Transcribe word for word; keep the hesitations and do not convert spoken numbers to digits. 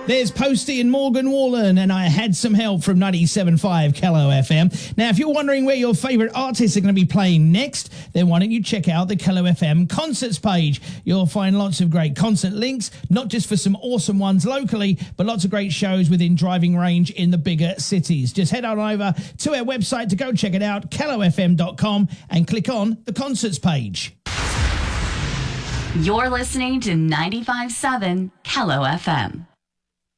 There's Posty and Morgan Wallen, and I had some help from ninety-seven point five Callow F M. Now, if you're wondering where your favourite artists are going to be playing next, then why don't you check out the Callow F M concerts page. You'll find lots of great concert links, not just for some awesome ones locally, but lots of great shows within driving range in the bigger cities. Just head on over to our website to go check it out, callow f m dot com, and click on the concerts page. You're listening to ninety-five point seven Callow F M.